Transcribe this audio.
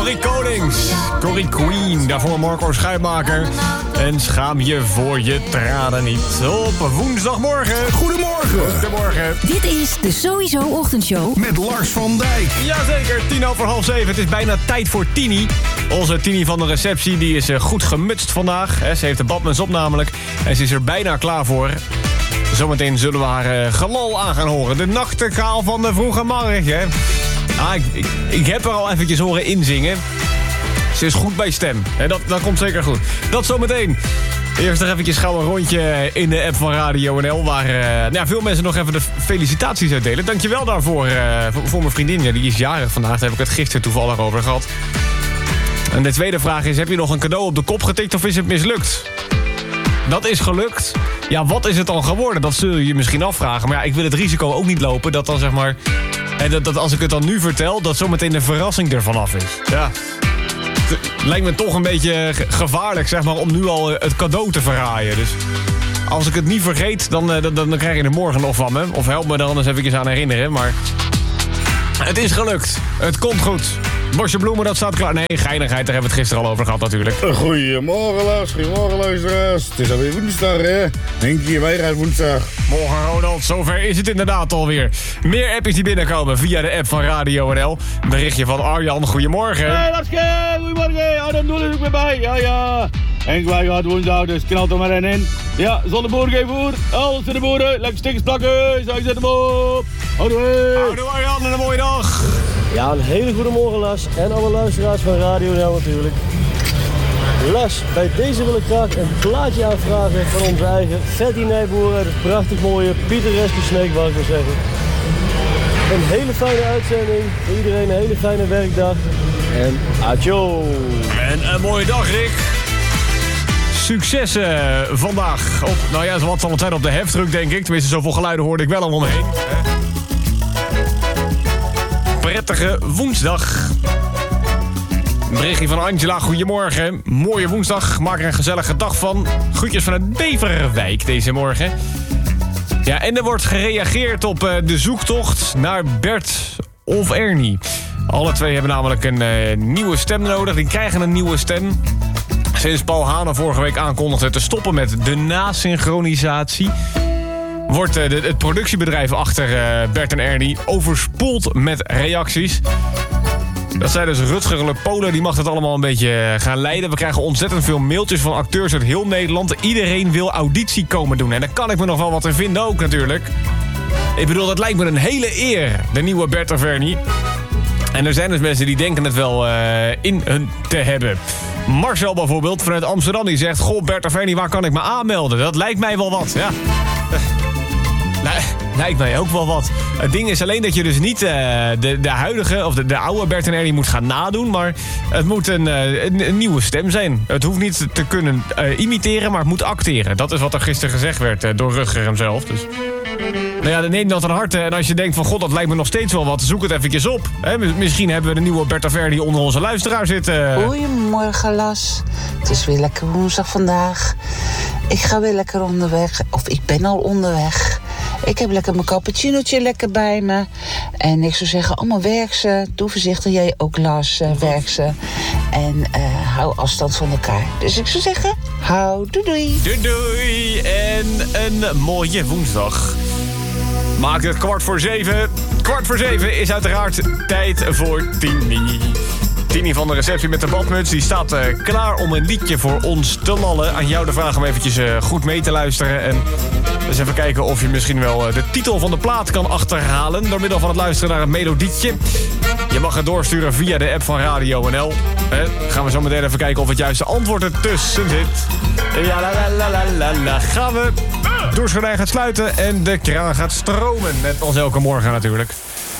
Corrie Konings, Corrie Queen, daarvoor Marco Schuitmaker. En schaam je voor je tranen niet. Op woensdagmorgen. Goedemorgen. Goedemorgen. Dit is de Sowieso Ochtendshow. Met Lars van Dijk. Jazeker, 6:10. Het is bijna tijd voor Tini. Onze Tini van de receptie die is goed gemutst vandaag. Ze heeft de badmuts op namelijk. En ze is er bijna klaar voor. Zometeen zullen we haar gelal aan gaan horen. De nachtegaal van de vroege morgen. Ik heb haar al eventjes horen inzingen. Ze is goed bij stem. Dat komt zeker goed. Dat zometeen. Eerst nog eventjes gauw een rondje in de app van Radio NL... waar veel mensen nog even de felicitaties uitdelen. Dankjewel daarvoor voor mijn vriendin. Ja, die is jarig vandaag. Daar heb ik het gisteren toevallig over gehad. En de tweede vraag is... heb je nog een cadeau op de kop getikt of is het mislukt? Dat is gelukt. Ja, wat is het dan geworden? Dat zul je je misschien afvragen. Maar ja, ik wil het risico ook niet lopen dat dan zeg maar... dat als ik het dan nu vertel, dat zometeen de verrassing ervan af is. Ja. Het lijkt me toch een beetje gevaarlijk, zeg maar, om nu al het cadeau te verraaien. Dus als ik het niet vergeet, dan krijg je het morgen nog van me. Of help me er anders even aan herinneren. Maar het is gelukt. Het komt goed. Bosje bloemen, dat staat klaar. Nee, geinigheid, daar hebben we het gisteren al over gehad natuurlijk. Goedemorgen Lars, goedemorgen luisteraars. Het is alweer woensdag, hè? Denk je, wij gaan woensdag. Morgen Ronald, zover is het inderdaad alweer. Meer appjes die binnenkomen via de app van Radio NL. Een berichtje van Arjan, goedemorgen. Hey Larske, goedemorgen. Ja, dan doe ik ook weer bij. Ja. En wij gaan woensdag, dus knalt er maar in. Ja, zonder boer geen voer. Alles voor de boeren. Lekker stikkers plakken. Zo, ik zet hem op. Houdoe Arjan en een mooie dag. Ja, een hele goede morgen Lars en alle luisteraars van Radio NL natuurlijk. Lars, bij deze wil ik graag een plaatje aanvragen van onze eigen Fatty Nijboer uit het prachtig mooie Pietereske Sneek, wou ik maar zeggen. Een hele fijne uitzending, voor iedereen een hele fijne werkdag en adieu. En een mooie dag Rick. Succes vandaag op, wat zal het zijn op de heftruck denk ik. Tenminste, zoveel geluiden hoorde ik wel om me heen. Prettige woensdag. Een berichtje van Angela, goedemorgen. Mooie woensdag, maak er een gezellige dag van. Groetjes vanuit Beverwijk deze morgen. Ja, en er wordt gereageerd op de zoektocht naar Bert of Ernie. Alle twee hebben namelijk een nieuwe stem nodig. Die krijgen een nieuwe stem. Sinds Paul Hane vorige week aankondigde te stoppen met de nasynchronisatie... wordt het productiebedrijf achter Bert en Ernie overspoeld met reacties. Dat zei dus Rutger Le Polen, die mag het allemaal een beetje gaan leiden. We krijgen ontzettend veel mailtjes van acteurs uit heel Nederland. Iedereen wil auditie komen doen. En daar kan ik me nog wel wat in vinden ook natuurlijk. Ik bedoel, dat lijkt me een hele eer, de nieuwe Bert of Ernie. En er zijn dus mensen die denken het wel in hun te hebben. Marcel bijvoorbeeld, vanuit Amsterdam, die zegt... Goh, Bert of Ernie, waar kan ik me aanmelden? Dat lijkt mij wel wat, ja. Lijkt mij ook wel wat. Het ding is alleen dat je dus niet de huidige of de oude Bert en Ernie moet gaan nadoen. Maar het moet een nieuwe stem zijn. Het hoeft niet te kunnen imiteren, maar het moet acteren. Dat is wat er gisteren gezegd werd door Rutger hemzelf. Dus neem dat aan harte. En als je denkt van god, dat lijkt me nog steeds wel wat, zoek het eventjes op. Misschien hebben we de nieuwe Bert of Ernie onder onze luisteraar zitten. Goedemorgen Las. Het is weer lekker woensdag vandaag. Ik ga weer lekker onderweg. Of ik ben al onderweg. Ik heb lekker mijn cappuccinootje lekker bij me. En ik zou zeggen, allemaal werk ze. Doe voorzichtig, jij ook Lars, werk ze. En hou afstand van elkaar. Dus ik zou zeggen, doei. Doei. En een mooie woensdag. Maak het 6:15. 6:15 is uiteraard tijd voor Tini. Tini van de receptie met de badmuts, die staat klaar om een liedje voor ons te lallen. Aan jou de vraag om eventjes goed mee te luisteren. En eens even kijken of je misschien wel de titel van de plaat kan achterhalen... door middel van het luisteren naar het melodietje. Je mag het doorsturen via de app van Radio NL. Gaan we zo meteen even kijken of het juiste antwoord ertussen zit. Ja, la. Gaan we. Douchegordijn gaat sluiten en de kraan gaat stromen. Net als elke morgen natuurlijk.